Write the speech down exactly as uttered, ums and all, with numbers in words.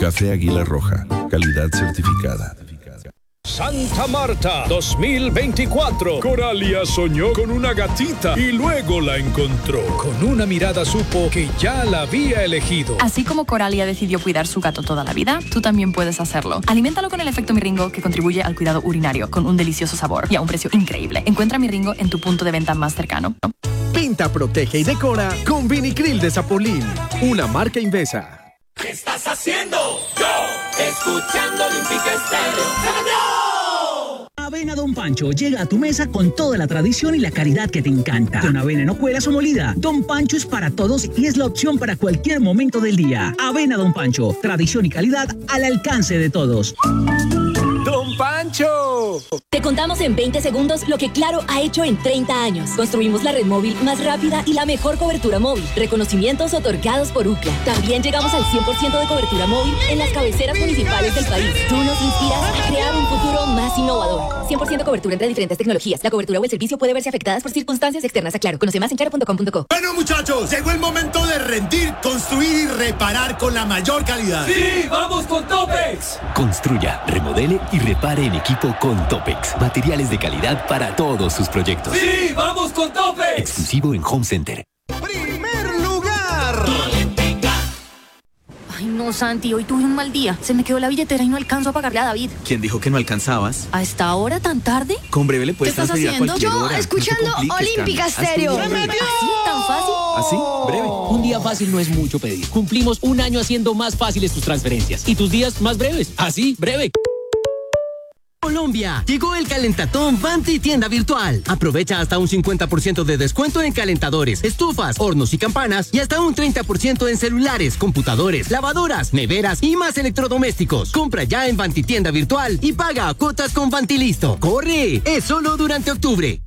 Café Águila Roja, calidad certificada. Santa Marta dos mil veinticuatro. Coralia soñó con una gatita y luego la encontró. Con una mirada supo que ya la había elegido. Así como Coralia decidió cuidar su gato toda la vida, tú también puedes hacerlo. Aliméntalo con el efecto Miringo, que contribuye al cuidado urinario, con un delicioso sabor y a un precio increíble. Encuentra Miringo en tu punto de venta más cercano. Pinta, protege y decora con Vinicril de Zapolín, una marca Invesa. ¿Qué estás haciendo? Yo, escuchando Olímpica Estéreo. Avena Don Pancho llega a tu mesa con toda la tradición y la calidad que te encanta. Con avena en hojuelas o molida, Don Pancho es para todos y es la opción para cualquier momento del día. Avena Don Pancho, tradición y calidad al alcance de todos. ¡Don Pancho! Te contamos en veinte segundos lo que Claro ha hecho en treinta años. Construimos la red móvil más rápida y la mejor cobertura móvil. Reconocimientos otorgados por U C L A. También llegamos al cien por ciento de cobertura móvil en las cabeceras municipales del país. Tú nos inspiras a crear un futuro más innovador. cien por ciento cobertura entre diferentes tecnologías. La cobertura o el servicio puede verse afectadas por circunstancias externas a Claro. Conoce más en claro punto com punto co. Bueno, muchachos, llegó el momento de rendir, construir y reparar con la mayor calidad. ¡Sí, vamos con Topex! Construya, remodele y repare en equipo con Topex. Materiales de calidad para todos sus proyectos. ¡Sí, vamos con Topex! Exclusivo en Home Center. ¡Primer lugar! Ay, no, Santi, hoy tuve un mal día. Se me quedó la billetera y no alcanzo a pagarle a David. ¿Quién dijo que no alcanzabas? ¿A esta hora tan tarde? Con Breve le puedes ¿Qué estás transferir haciendo? a cualquier Yo, hora. escuchando No Olímpica Estéreo. Breve. ¿Así? ¿Tan fácil? ¿Así? Breve. Un día fácil no es mucho pedir. Cumplimos un año haciendo más fáciles tus transferencias y tus días más breves. Así, breve. Colombia, llegó el calentatón Vanti Tienda Virtual. Aprovecha hasta un cincuenta por ciento de descuento en calentadores, estufas, hornos y campanas y hasta un treinta por ciento en celulares, computadores, lavadoras, neveras y más electrodomésticos. Compra ya en Vanti Tienda Virtual y paga a cuotas con Vanti Listo. ¡Corre! Es solo durante octubre.